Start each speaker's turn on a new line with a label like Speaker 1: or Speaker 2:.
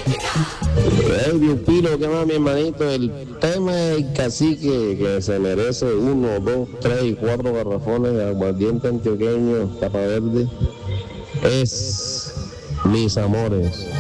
Speaker 1: Un pilo, ¿qué más, mi hermanito? El tema es el cacique que se merece 1, 2, 3 y 4 garrafones de aguardiente antioqueño, tapa verde. Es Mis Amores.